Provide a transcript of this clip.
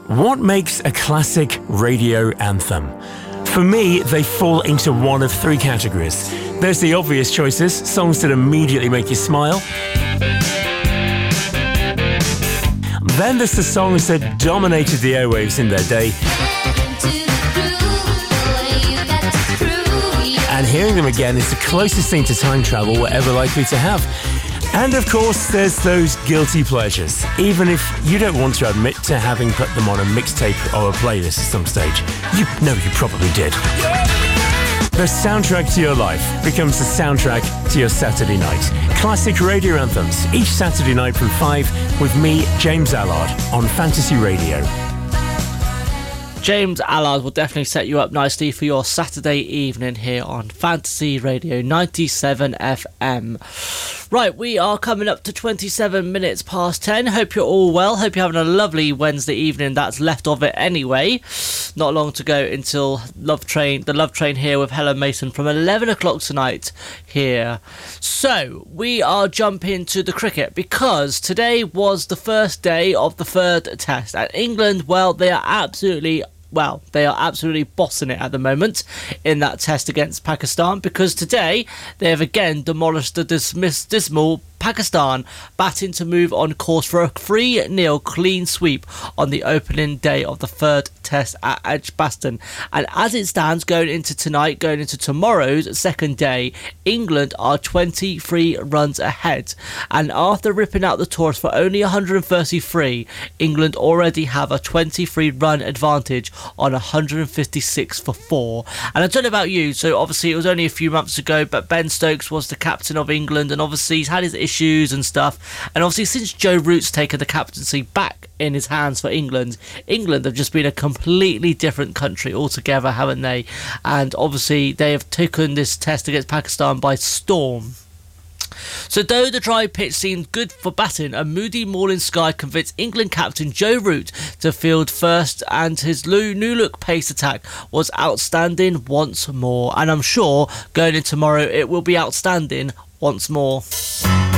What makes a classic radio anthem? For me, they fall into one of three categories. There's the obvious choices, songs that immediately make you smile. Then there's the songs that dominated the airwaves in their day. And hearing them again is the closest thing to time travel we're ever likely to have. And of course, there's those guilty pleasures, even if you don't want to admit to having put them on a mixtape or a playlist at some stage. You probably did. The soundtrack to your life becomes the soundtrack to your Saturday night. Classic radio anthems, each Saturday night from 5 with me, James Allard, on Fantasy Radio. James Allard will definitely set you up nicely for your Saturday evening here on Fantasy Radio 97 FM. Right, we are coming up to 27 minutes past 10. Hope you're all well. Hope you're having a lovely Wednesday evening that's left of it anyway. Not long to go until the Love Train here with Helen Mason from 11 o'clock tonight here. So, we are jumping to the cricket because today was the first day of the third test. And England, they are absolutely bossing it at the moment in that test against Pakistan, because today they have again demolished the dismal Pakistan, batting to move on course for a 3-0 clean sweep on the opening day of the third test at Edgbaston. And as it stands, going into tomorrow's second day, England are 23 runs ahead. And after ripping out the tourists for only 133, England already have a 23 run advantage on 156 for 4. And I don't know about you, so obviously it was only a few months ago, but Ben Stokes was the captain of England, and obviously he's had his issues and stuff, and obviously since Joe Root's taken the captaincy back in his hands for England have just been a completely different country altogether, haven't they? And obviously they have taken this test against Pakistan by storm. So though the dry pitch seemed good for batting, a moody morning sky convinced England captain Joe Root to field first, and his new look pace attack was outstanding once more. And I'm sure going in tomorrow it will be outstanding once more.